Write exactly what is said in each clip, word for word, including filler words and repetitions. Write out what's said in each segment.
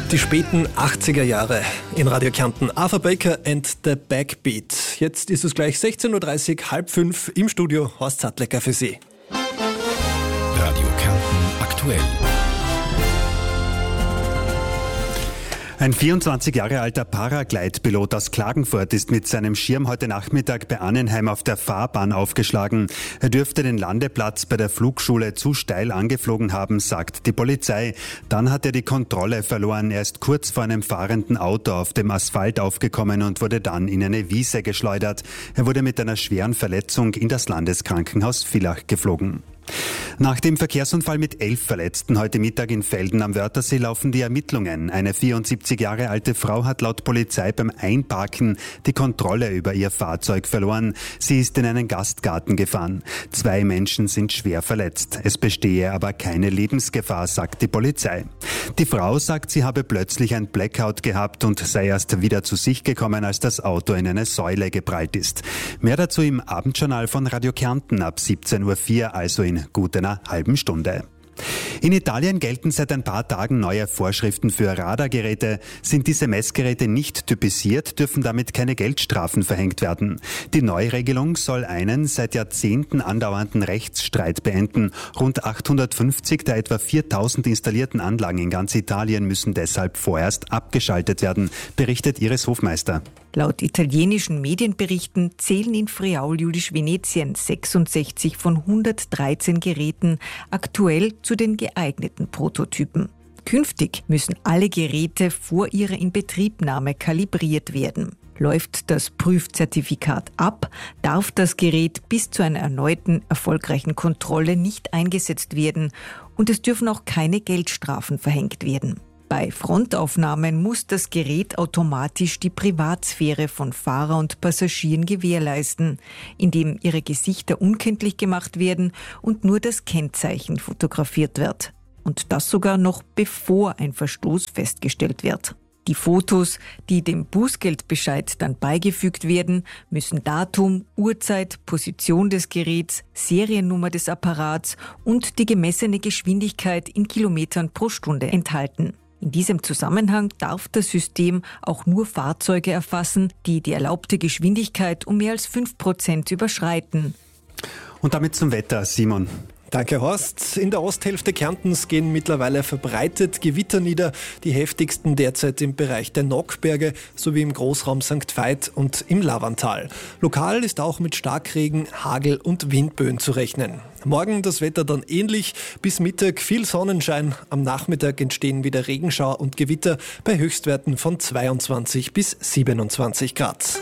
Die späten achtziger Jahre in Radio Kärnten. Arthur Baker and the Backbeat. Jetzt ist es gleich sechzehn Uhr dreißig, halb fünf im Studio. Horst Sattlecker für Sie. Radio Kärnten aktuell. Ein vierundzwanzig Jahre alter Paraglide-Pilot aus Klagenfurt ist mit seinem Schirm heute Nachmittag bei Annenheim auf der Fahrbahn aufgeschlagen. Er dürfte den Landeplatz bei der Flugschule zu steil angeflogen haben, sagt die Polizei. Dann hat er die Kontrolle verloren. Er ist kurz vor einem fahrenden Auto auf dem Asphalt aufgekommen und wurde dann in eine Wiese geschleudert. Er wurde mit einer schweren Verletzung in das Landeskrankenhaus Villach geflogen. Nach dem Verkehrsunfall mit elf Verletzten heute Mittag in Velden am Wörthersee laufen die Ermittlungen. Eine vierundsiebzig Jahre alte Frau hat laut Polizei beim Einparken die Kontrolle über ihr Fahrzeug verloren. Sie ist in einen Gastgarten gefahren. Zwei Menschen sind schwer verletzt. Es bestehe aber keine Lebensgefahr, sagt die Polizei. Die Frau sagt, sie habe plötzlich ein Blackout gehabt und sei erst wieder zu sich gekommen, als das Auto in eine Säule geprallt ist. Mehr dazu im Abendjournal von Radio Kärnten ab siebzehn Uhr vier, also in gut einer halben Stunde. In Italien gelten seit ein paar Tagen neue Vorschriften für Radargeräte. Sind diese Messgeräte nicht typisiert, dürfen damit keine Geldstrafen verhängt werden. Die Neuregelung soll einen seit Jahrzehnten andauernden Rechtsstreit beenden. Rund achthundertfünfzig der etwa viertausend installierten Anlagen in ganz Italien müssen deshalb vorerst abgeschaltet werden, berichtet Iris Hofmeister. Laut italienischen Medienberichten zählen in Friaul-Julisch-Venetien sechsundsechzig von hundertdreizehn Geräten aktuell zu den geeigneten Prototypen. Künftig müssen alle Geräte vor ihrer Inbetriebnahme kalibriert werden. Läuft das Prüfzertifikat ab, darf das Gerät bis zu einer erneuten erfolgreichen Kontrolle nicht eingesetzt werden und es dürfen auch keine Geldstrafen verhängt werden. Bei Frontaufnahmen muss das Gerät automatisch die Privatsphäre von Fahrer und Passagieren gewährleisten, indem ihre Gesichter unkenntlich gemacht werden und nur das Kennzeichen fotografiert wird. Und das sogar noch bevor ein Verstoß festgestellt wird. Die Fotos, die dem Bußgeldbescheid dann beigefügt werden, müssen Datum, Uhrzeit, Position des Geräts, Seriennummer des Apparats und die gemessene Geschwindigkeit in Kilometern pro Stunde enthalten. In diesem Zusammenhang darf das System auch nur Fahrzeuge erfassen, die die erlaubte Geschwindigkeit um mehr als fünf Prozent überschreiten. Und damit zum Wetter, Simon. Danke, Horst. In der Osthälfte Kärntens gehen mittlerweile verbreitet Gewitter nieder. Die heftigsten derzeit im Bereich der Nockberge sowie im Großraum Sankt Veit und im Lavantal. Lokal ist auch mit Starkregen, Hagel und Windböen zu rechnen. Morgen das Wetter dann ähnlich. Bis Mittag viel Sonnenschein. Am Nachmittag entstehen wieder Regenschauer und Gewitter bei Höchstwerten von zweiundzwanzig bis siebenundzwanzig Grad.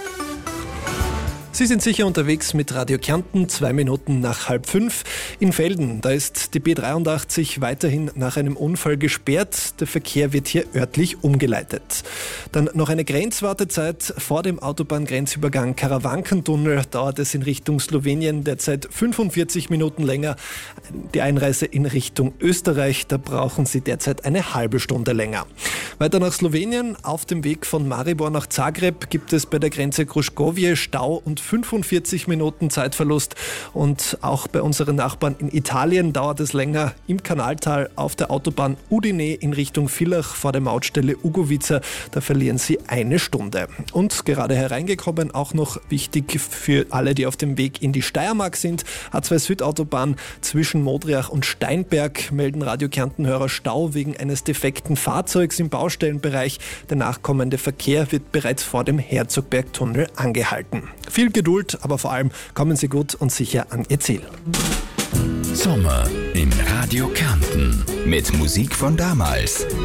Sie sind sicher unterwegs mit Radio Kärnten, zwei Minuten nach halb fünf. In Velden, da ist die B dreiundachtzig weiterhin nach einem Unfall gesperrt. Der Verkehr wird hier örtlich umgeleitet. Dann noch eine Grenzwartezeit vor dem Autobahngrenzübergang Karawankentunnel. Dauert es in Richtung Slowenien derzeit fünfundvierzig Minuten länger. Die Einreise in Richtung Österreich, da brauchen Sie derzeit eine halbe Stunde länger. Weiter nach Slowenien, auf dem Weg von Maribor nach Zagreb gibt es bei der Grenze Gruškovje Stau und fünfundvierzig Minuten Zeitverlust. Und auch bei unseren Nachbarn in Italien dauert es länger. Im Kanaltal auf der Autobahn Udine in Richtung Villach vor der Mautstelle Ugovica, da verlieren Sie eine Stunde. Und gerade hereingekommen, auch noch wichtig für alle, die auf dem Weg in die Steiermark sind, A zwei Südautobahn zwischen Modriach und Steinberg melden Radio Kärnten-Hörer Stau wegen eines defekten Fahrzeugs im Baustellenbereich. Der nachkommende Verkehr wird bereits vor dem Herzogbergtunnel angehalten. Viel Geduld, aber vor allem kommen Sie gut und sicher an Ihr Ziel. Sommer in Radio Kärnten mit Musik von damals.